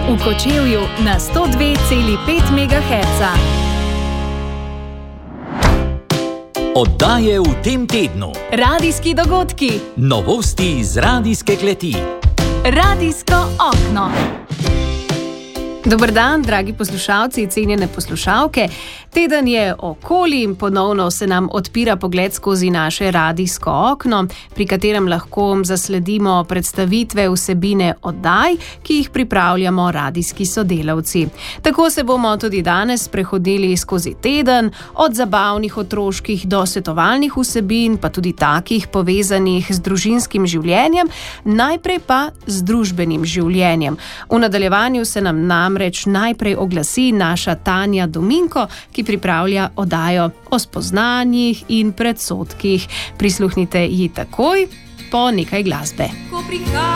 v Kočevju na 102,5 MHz. Oddaje v tem tednu. Radijski dogodki. Novosti iz radijske kleti. Radijsko okno. Dober dan, dragi poslušalci, cenjene poslušalke. Teden je okoli in ponovno se nam odpira pogled skozi naše radijsko okno, pri katerem lahko zasledimo predstavitve vsebine oddaj, ki jih pripravljamo radijski sodelavci. Tako se bomo tudi danes prehodili skozi teden, od zabavnih otroških do svetovalnih vsebin, pa tudi takih povezanih z družinskim življenjem, najprej pa z družbenim življenjem. V nadaljevanju se nam namreč najprej oglasi naša Tanja Dominko, ki pripravlja oddajo o spoznanjih in predsodkih. Prisluhnite ji takoj po nekaj glasbe.